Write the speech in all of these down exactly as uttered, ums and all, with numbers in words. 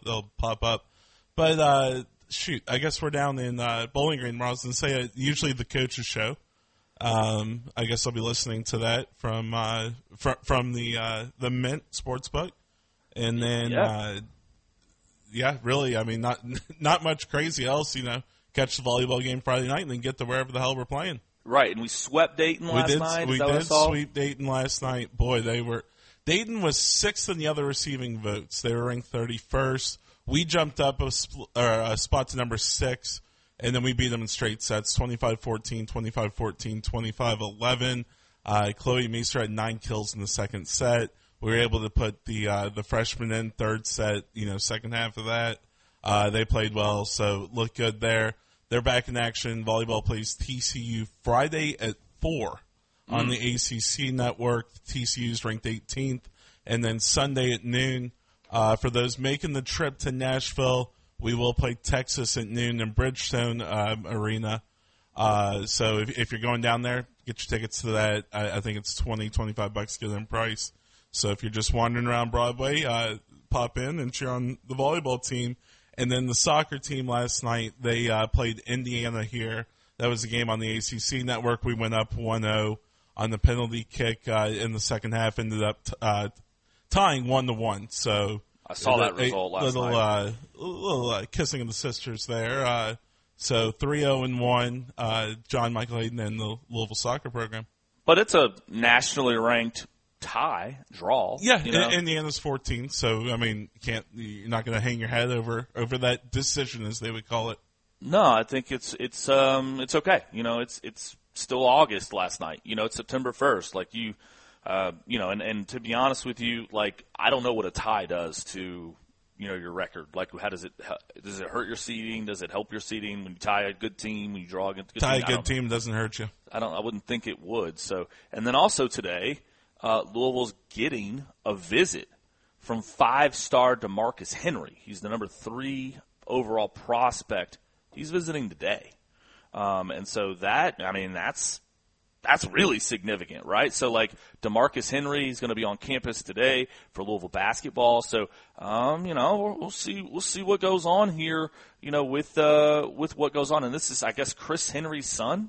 they'll pop up. But uh, shoot, I guess we're down in uh, Bowling Green. I was going to say uh, usually the coach's show. Um, I guess I'll be listening to that from uh, fr- from the uh, the Mint Sportsbook, and then yeah. Uh, yeah, really. I mean, not not much crazy else. You know, catch the volleyball game Friday night and then get to wherever the hell we're playing. Right, and we swept Dayton last we did, night. Is we that what I did saw? sweep Dayton last night. Boy, they were Dayton was sixth in the other receiving votes. They were ranked thirty-first. We jumped up a, spl- or a spot to number six. And then we beat them in straight sets, twenty-five fourteen, twenty-five fourteen, twenty-five eleven. Uh, Chloe Meester had nine kills in the second set. We were able to put the uh, the freshman in third set, you know, second half of that. Uh, they played well, so looked good there. They're back in action. Volleyball plays T C U Friday at four mm. on the A C C network. T C U's ranked eighteenth. And then Sunday at noon, uh, for those making the trip to Nashville, we will play Texas at noon in Bridgestone um, Arena. Uh, so if, if you're going down there, get your tickets to that. I, I think it's twenty, twenty-five bucks to get in price. So if you're just wandering around Broadway, uh, pop in and cheer on the volleyball team. And then the soccer team last night, they uh, played Indiana here. That was a game on the A C C network. We went up one oh on the penalty kick uh, in the second half, ended up t- uh, tying one to one. So I saw that result last little, night. Uh, little uh, kissing of the sisters there. Uh, so three oh and one, uh, John Michael Hayden and the Louisville soccer program. But it's a nationally ranked tie, draw. Yeah, you know? Indiana's fourteenth, so, I mean, can't you're not going to hang your head over, over that decision, as they would call it. No, I think it's it's um it's okay. You know, it's it's still August last night. You know, it's September first. Like you Uh, you know, and, and to be honest with you, like, I don't know what a tie does to, you know, your record. Like, how does it, how, does it hurt your seeding? Does it help your seeding when you tie a good team, when you draw against a good tie team? Tie a good team doesn't hurt you. I don't, I wouldn't think it would. So, and then also today, uh, Louisville's getting a visit from five-star DeMarcus Henry. He's the number three overall prospect. He's visiting today. Um, and so that, I mean, that's, That's really significant, right? So, like, DeMarcus Henry is going to be on campus today for Louisville basketball. So, um, you know, we'll see, we'll see what goes on here, you know, with, uh, with what goes on. And this is, I guess, Chris Henry's son.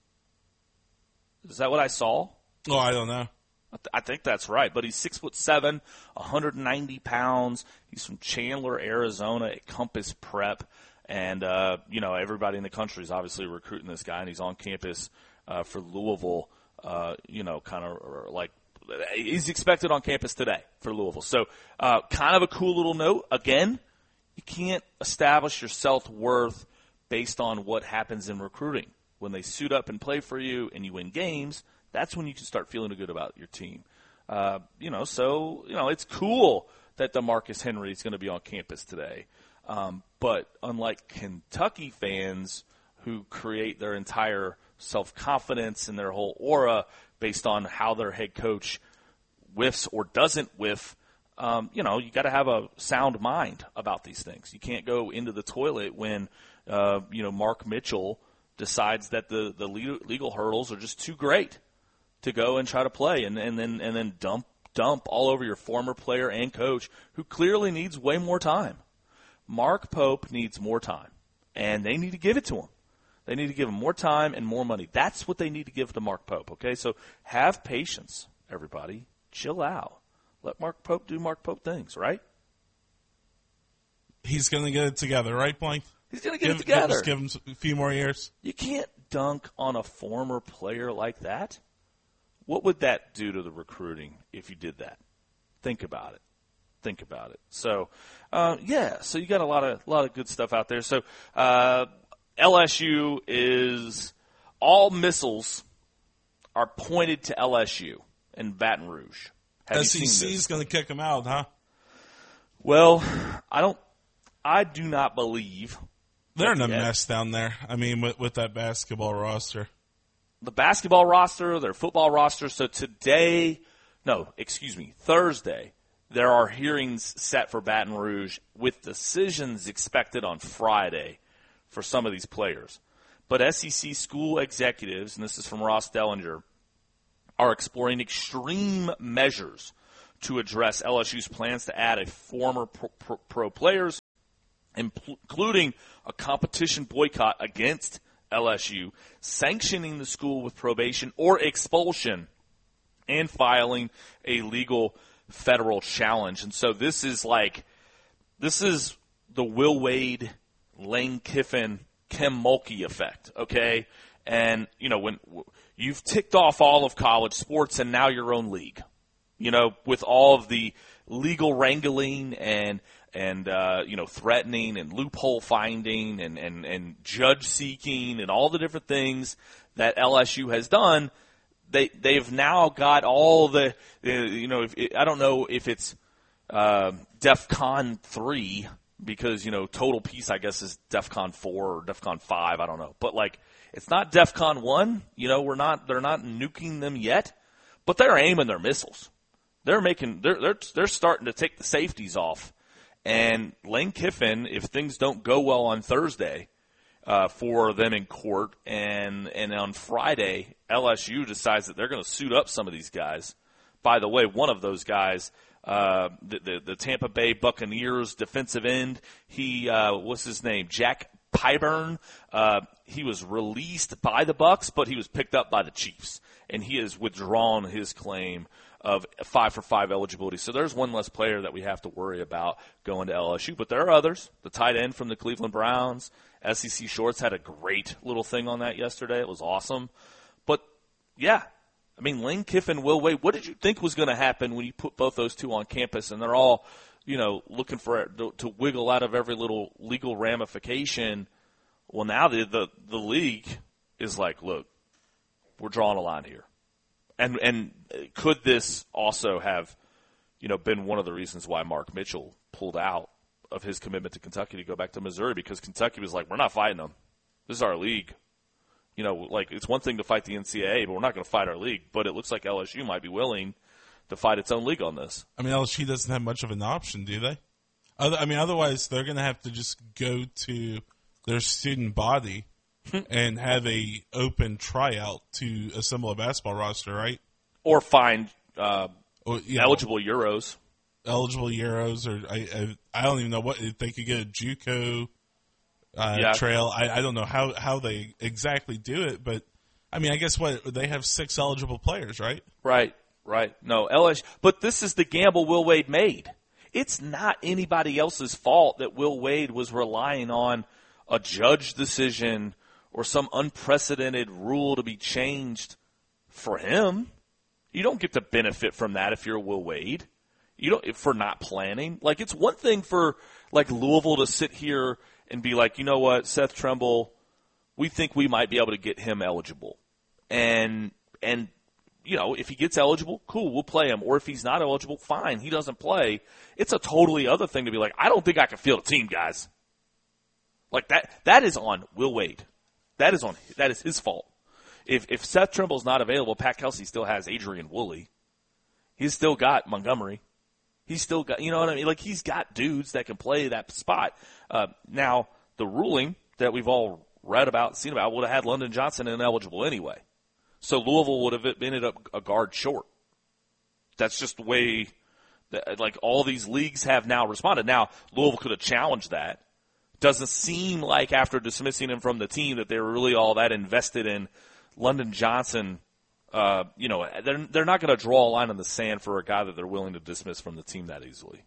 Is that what I saw? Oh, I don't know. I, th- I think that's right. But he's six foot seven, one hundred ninety pounds. He's from Chandler, Arizona at Compass Prep. And, uh, you know, everybody in the country is obviously recruiting this guy, and he's on campus Uh, for Louisville, uh, you know, kind of like he's expected on campus today for Louisville. So uh, kind of a cool little note. Again, you can't establish your self-worth based on what happens in recruiting. When they suit up and play for you and you win games, that's when you can start feeling good about your team. Uh, you know, so, you know, it's cool that DeMarcus Henry is going to be on campus today. Um, but unlike Kentucky fans who create their entire self-confidence and their whole aura based on how their head coach whiffs or doesn't whiff, um, you know, you got to have a sound mind about these things. You can't go into the toilet when, uh, you know, Mark Mitchell decides that the, the legal hurdles are just too great to go and try to play and, and then and then dump dump all over your former player and coach who clearly needs way more time. Mark Pope needs more time, and they need to give it to him. They need to give him more time and more money. That's what they need to give to Mark Pope, okay? So have patience, everybody. Chill out. Let Mark Pope do Mark Pope things, right? He's going to get it together, right, Blank? He's going to get give, it together. Just give him a few more years. You can't dunk on a former player like that. What would that do to the recruiting if you did that? Think about it. Think about it. So, uh, yeah, so you got a lot of a lot of good stuff out there. So, uh, L S U is all missiles are pointed to L S U in Baton Rouge. Have S E C is going to kick them out, huh? Well, I don't. I do not believe they're in a yet. mess down there. I mean, with, with that basketball roster, the basketball roster, their football roster. So today, no, excuse me, Thursday, there are hearings set for Baton Rouge with decisions expected on Friday for some of these players. But S E C school executives, and this is from Ross Dellinger, are exploring extreme measures to address L S U's plans to add a former pro, pro, pro players, including a competition boycott against L S U, sanctioning the school with probation or expulsion, and filing a legal federal challenge. And so this is like, this is the Will Wade, Lane Kiffin, Kim Mulkey effect, okay? And, you know, when you've ticked off all of college sports and now your own league, you know, with all of the legal wrangling and, and uh, you know, threatening and loophole finding and, and, and judge seeking and all the different things that L S U has done, they, they've now got all the, you know, if, I don't know if it's uh, DEFCON three, because, you know, total peace, I guess, is DEFCON four or DEFCON five, I don't know. But, like, it's not DEFCON one, you know, we're not, they're not nuking them yet, but they're aiming their missiles. They're making, they're, they're, they're starting to take the safeties off. And Lane Kiffin, if things don't go well on Thursday, uh, for them in court, and, and on Friday, L S U decides that they're going to suit up some of these guys. By the way, one of those guys, Uh, the, the the Tampa Bay Buccaneers defensive end, he uh, what's his name? Jack Pyburn. Uh, he was released by the Bucs, but he was picked up by the Chiefs, and he has withdrawn his claim of five for five eligibility. So there's one less player that we have to worry about going to L S U. But there are others. The tight end from the Cleveland Browns, S E C Shorts, had a great little thing on that yesterday. It was awesome. But yeah. I mean, Lane Kiffin, Will Wade, what did you think was going to happen when you put both those two on campus and they're all, you know, looking for to, to wiggle out of every little legal ramification? Well, now the, the the league is like, look, we're drawing a line here. And and could this also have, you know, been one of the reasons why Mark Mitchell pulled out of his commitment to Kentucky to go back to Missouri? Because Kentucky was like, we're not fighting them. This is our league. You know, like, it's one thing to fight the N C double A, but we're not going to fight our league. But it looks like L S U might be willing to fight its own league on this. I mean, L S U doesn't have much of an option, do they? Other, I mean, otherwise they're going to have to just go to their student body and have a open tryout to assemble a basketball roster, right? Or find uh, or, yeah, eligible Euros. Eligible Euros, or I, I, I don't even know what if they could get a JUCO. Uh, yeah. trail. I, I don't know how, how they exactly do it, but I mean, I guess what they have six eligible players, right? Right, right. No, L S U, but this is the gamble Will Wade made. It's not anybody else's fault that Will Wade was relying on a judge decision or some unprecedented rule to be changed for him. You don't get to benefit from that if you're Will Wade. You don't for not planning. Like, it's one thing for like Louisville to sit here and be like, you know what, Seth Trimble, we think we might be able to get him eligible. And, and you know, if he gets eligible, cool, we'll play him. Or if he's not eligible, fine, he doesn't play. It's a totally other thing to be like, I don't think I can field a team, guys. Like, that, that is on Will Wade. That is on, that is his fault. If, if Seth Trimble's not available, Pat Kelsey still has Adrian Woolley. He's still got Montgomery. He's still got, you know what I mean? Like, he's got dudes that can play that spot. Uh, now, the ruling that we've all read about, seen about, would have had London Johnson ineligible anyway. So Louisville would have ended up a guard short. That's just the way, that, like, all these leagues have now responded. Now, Louisville could have challenged that. Doesn't seem like after dismissing him from the team that they were really all that invested in London Johnson. Uh, you know, they're they're not going to draw a line in the sand for a guy that they're willing to dismiss from the team that easily.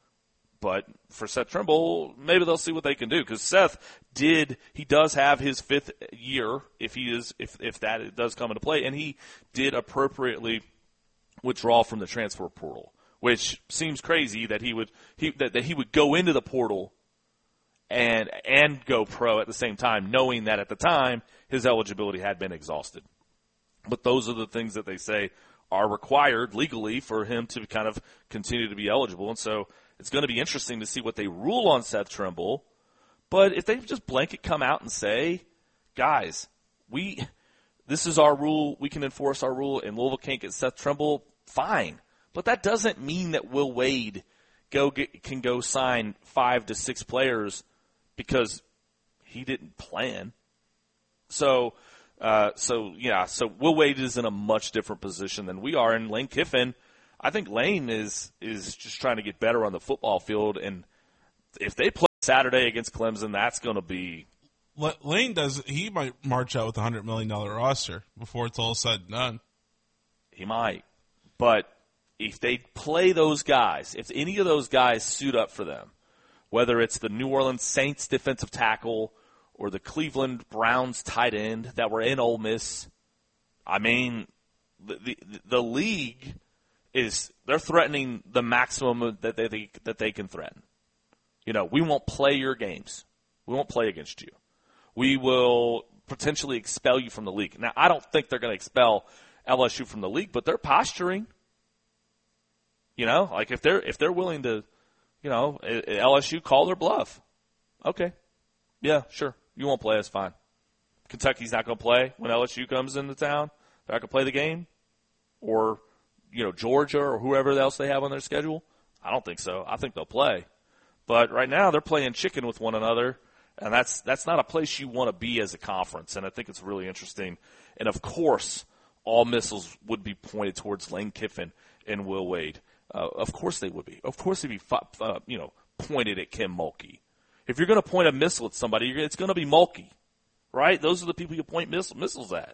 But for Seth Trimble, maybe they'll see what they can do, because Seth did he does have his fifth year if he is if if that does come into play, and he did appropriately withdraw from the transfer portal, which seems crazy that he would he that, that he would go into the portal and and go pro at the same time, knowing that at the time his eligibility had been exhausted. But those are the things that they say are required legally for him to kind of continue to be eligible. And so it's going to be interesting to see what they rule on Seth Trimble. But if they just blanket come out and say, guys, we this is our rule, we can enforce our rule, and Louisville can't get Seth Trimble, fine. But that doesn't mean that Will Wade go get, can go sign five to six players because he didn't plan. So, uh, so yeah, so Will Wade is in a much different position than we are. And Lane Kiffin, I think Lane is is just trying to get better on the football field, and if they play Saturday against Clemson, that's going to be. Lane does. He might march out with a hundred million dollar roster before it's all said and done. He might, but if they play those guys, if any of those guys suit up for them, whether it's the New Orleans Saints defensive tackle or the Cleveland Browns tight end that were in Ole Miss, I mean, the the, the league is they're threatening the maximum that they that they can threaten. You know, we won't play your games. We won't play against you. We will potentially expel you from the league. Now, I don't think they're going to expel L S U from the league, but they're posturing. You know, like if they're if they're willing to, you know, L S U call their bluff. Okay, yeah, sure, you won't play. That's fine. Kentucky's not going to play when L S U comes into town. They're not going to play the game, or you know, Georgia or whoever else they have on their schedule. I don't think so. I think they'll play, but right now they're playing chicken with one another. And that's that's not a place you want to be as a conference, and I think it's really interesting. And, of course, all missiles would be pointed towards Lane Kiffin and Will Wade. Uh, of course they would be. Of course they'd be uh, you know, pointed at Kim Mulkey. If you're going to point a missile at somebody, it's going to be Mulkey, right? Those are the people you point miss- missiles at.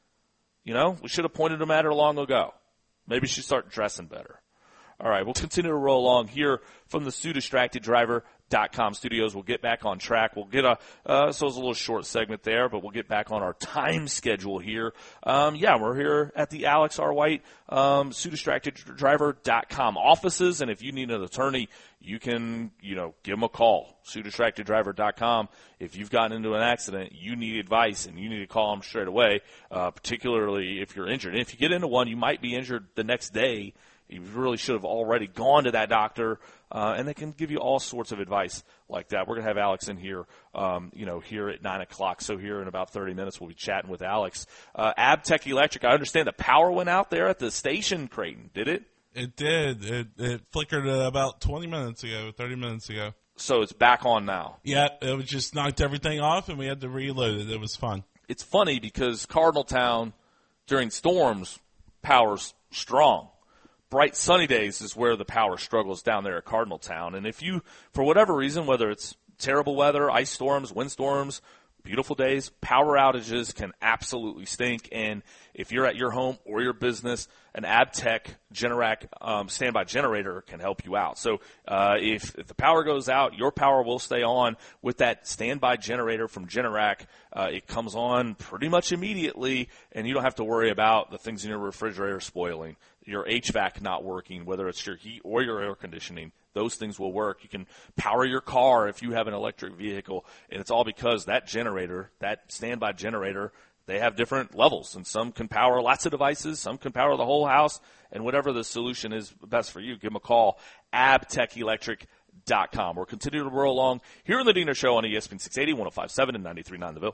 You know, we should have pointed them at her long ago. Maybe she start dressing better. All right, we'll continue to roll along here from the Sue Distracted Driver dot com studios. We'll get back on track. We'll get a, uh, so it's a little short segment there, but we'll get back on our time schedule here. Um, yeah, we're here at the Alex R. White, um, Sue Distracted Driver dot com offices. And if you need an attorney, you can, you know, give them a call. Sue Distracted Driver dot com. If you've gotten into an accident, you need advice and you need to call them straight away, uh, particularly if you're injured. And if you get into one, you might be injured the next day. You really should have already gone to that doctor, uh, and they can give you all sorts of advice like that. We're going to have Alex in here, um, you know, here at nine o'clock. So here in about thirty minutes, we'll be chatting with Alex. Uh, Abtech Electric, I understand the power went out there at the station, Creighton. Did it? It did. It, it flickered uh, about twenty minutes ago, thirty minutes ago. So it's back on now. Yeah, it was just knocked everything off, and we had to reload it. It was fun. It's funny because Cardinal Town, during storms, power's strong. Bright sunny days is where the power struggles down there at Cardinal Town. And if you, for whatever reason, whether it's terrible weather, ice storms, windstorms, beautiful days, power outages can absolutely stink. And if you're at your home or your business, an Abtech Generac um, standby generator can help you out. So uh, if, if the power goes out, your power will stay on with that standby generator from Generac. Uh, it comes on pretty much immediately, and you don't have to worry about the things in your refrigerator spoiling, your H V A C not working, whether it's your heat or your air conditioning. Those things will work. You can power your car if you have an electric vehicle, and it's all because that generator, that standby generator, they have different levels, and some can power lots of devices, some can power the whole house, and whatever the solution is best for you, give them a call, abtech electric dot com. We're continuing to roll along here on the Diener Show on E S P N six eighty, one oh five point seven, and ninety-three point nine The Ville.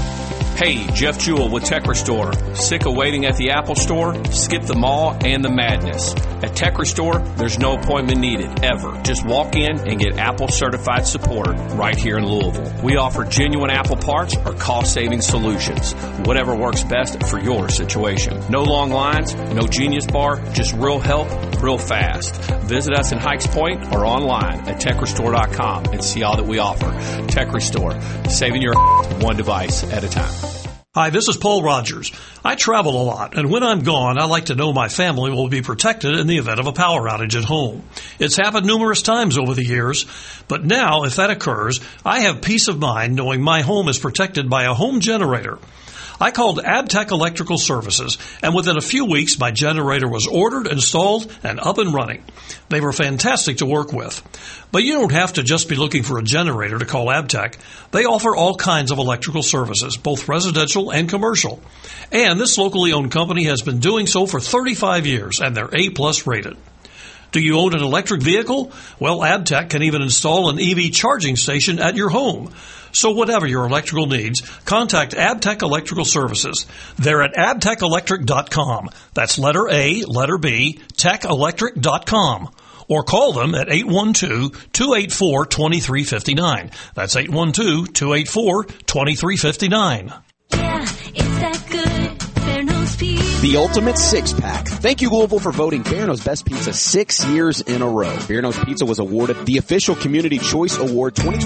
Hey, Jeff Jewell with Tech Restore. Sick of waiting at the Apple Store? Skip the mall and the madness. At Tech Restore, there's no appointment needed, ever. Just walk in and get Apple certified support right here in Louisville. We offer genuine Apple parts or cost-saving solutions. Whatever works best for your situation. No long lines, no Genius Bar, just real help, real fast. Visit us in Hikes Point or online at tech restore dot com and see all that we offer. Tech Restore, saving your one device at a time. Hi, this is Paul Rogers. I travel a lot, and when I'm gone, I like to know my family will be protected in the event of a power outage at home. It's happened numerous times over the years, but now, if that occurs, I have peace of mind knowing my home is protected by a home generator. I called Abtech Electrical Services, and within a few weeks, my generator was ordered, installed, and up and running. They were fantastic to work with. But you don't have to just be looking for a generator to call Abtech. They offer all kinds of electrical services, both residential and commercial. And this locally owned company has been doing so for thirty-five years, and they're A plus rated. Do you own an electric vehicle? Well, Abtech can even install an E V charging station at your home. So whatever your electrical needs, contact Abtech Electrical Services. They're at abtech electric dot com. That's letter A, letter B, tech electric dot com. Or call them at eight one two, two eight four, two three five nine. That's eight one two, two eight four, two three five nine. Yeah, it's that good. Fair Nose Pizza. The ultimate six-pack. Thank you, Louisville, for voting Bearno's Best Pizza six years in a row. Bearno's Pizza was awarded the official Community Choice Award twenty twenty.